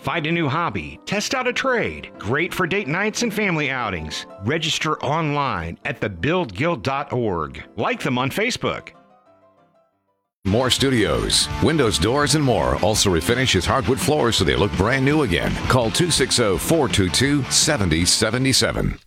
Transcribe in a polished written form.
Find a new hobby, test out a trade. Great for date nights and family outings. Register online at thebuildguild.org. Like them on Facebook. More studios, windows, doors, and more. Also refinish his hardwood floors so they look brand new again. Call 260-422-7077.